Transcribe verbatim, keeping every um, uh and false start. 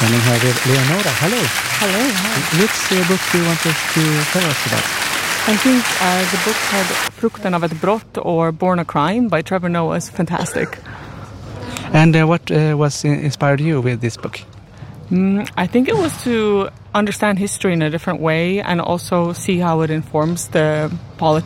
And här är Leonora. Hello. Hello. Hi. Which uh, book do you want us to tell us about? I think uh, the book called Frukten av ett brott or Born a Crime by Trevor Noah is fantastic. And uh, what uh, was in- inspired you with this book? Mm, I think it was to understand history in a different way and also see how it informs the politics